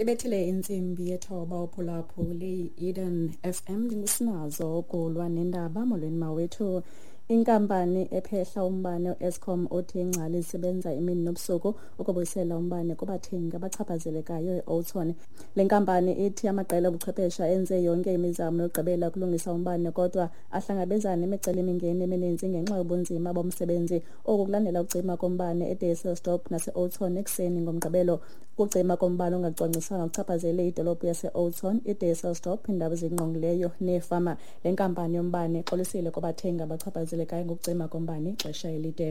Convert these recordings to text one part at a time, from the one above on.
Ibethile insimbi yethoba uphulaphuli Eden FM ndingusinazo kulwa nendaba molweni mawethu. Inkampani ephehla umbane u-Eskom othi ingcali isebenza imini nobusuku ukubuyisela umbane kubathengi abachaphazelekayo e-Oudtshoorn. Le nkampani ithi amaqela obuchwephesha enze yonke imizamo yokugqibela kulungisa umbane kodwa ahlangabezana nemicelimingeni emininzi ngenxa yobunzima bomsebenzi. Oku kulandela ukucima kombane eDayselsdorp nase-Oudtshoorn ekuseni ngomgqibelo. Ukucima kombane ongacwangcisanga kuchaphazele idolophu yase-Oudtshoorn, iDayselsdorp, iindawo ezingqongileyo neefama. Le nkampani yombane ixolisile kubathengi abachaphazelekayo ngokucima kombane ixesha elide.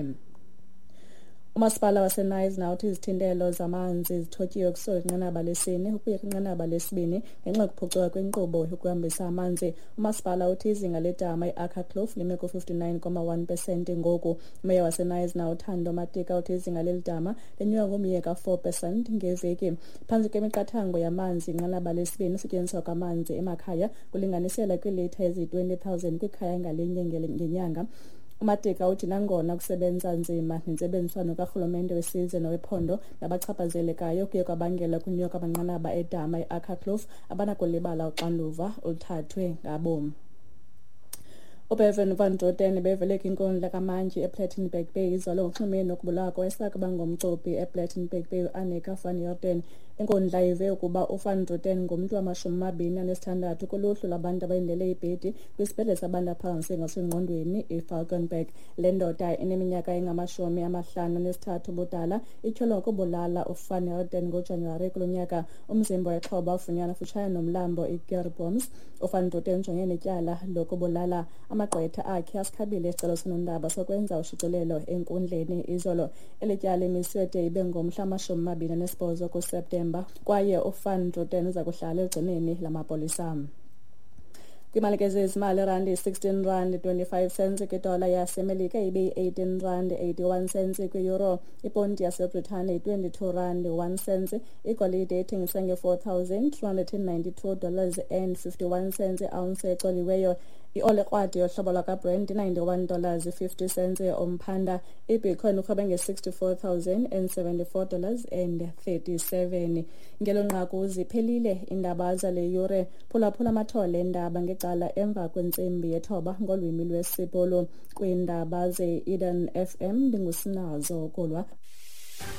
Umasipala waseNice uthi izithintelo zamanzi zithotyiwe kusuka kwinqanaba lesine ukuya kwinqanaba lesibini ngenxa yokuphucuka kwenkqubo yokuhambisa amanzi. Umasipala uthi izinga ledama i-Akkerkloof lime ku-59.1% ngoku. Umeya waseNice uThando Matika uthi izinga leli dama lenyuka ngomyeka 4% ngeveki. Phantsi kwemiqathango yamanzi inqanaba lesibini usetyenziswa kwamanzi emakhaya kulinganiselwa kwiilitha eziyi-20,000 kwikhaya ngalinye ngenyanga. Umatika uthi nangona kusebenza nzima nentsebenziswano karhulumente wesizwe nowephondo nabachaphazelekayo kuye kwabangela ukunyuka kwamanqanaba edama i-Akkerkloof, abanakulibala uxanduva oluthathwe ngabo. uBevan van Druten bevele kwinkundla kamantyi ePlattenberg Bay izolo ngokunxumene nokubulawa kwesakuba ngumcuphi ePlattenberg Bay uAnnika van Heerden. Inkundla ive ukuba uVan Druten ngumntu wama-26 kuluhlu lwabantu abalindele ibhedi kwisibhedlele sabantu aphantsi ngasengqondweni iValkenburg. Le ndoda eneminyaka engama-53 ubudala ityholwa ngokubulala uVan Heerden ngoJanuwari kulo nyaka. Umzimba wexhoba ufunyanwa kufutshane nomlambo iGerboms. uVan Druten ujongene netyala lokubulala. Amagqwetha akhe asikhabile isicelo sonondaba sokwenza ushicilelo enkundleni izolo. Eli tyala limiswe de ibe ngomhla 28 kuSeptemba kwaye uVan Druten uza kuhlala egcineni lamapolisa. Kwimalike zezimali irandi R16.25 kwidola yaseMelika ibe yi-R18.81 kwi-euro. Iponti yaseBritane yi-R22.01. Igolide ithengisa nge-$4,292.51 i-ounce exoliweyo. Iolekrwadi yohlobo lwakaBrent $91.50 omphanda. iBitcoin urhwebe nge-$64,074.37. Ngelo nqaku ziphelile iindaba zale yure. Phulaphula amathole endaba ngecala emva kwentsimbi yethoba ngolwimi lwesipolo. Kwiindaba ze-Eden FM ndingusinazo kulwa.